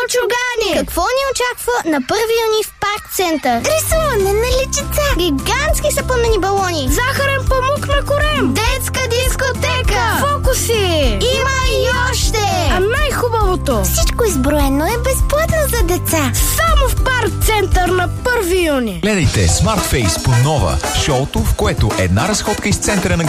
мълчугани! Какво ни очаква на 1 юни в Парк Център? Рисуване на личица, Гигантски сапунени балони, захарен памук на корем, детска дискотека, фокуси. Има и още! А най-хубавото, всичко изброено е безплатно за деца. само в Парк Център на 1 юни. Гледайте Smart Face по Нова, шоуто, в което една разходка из центъра на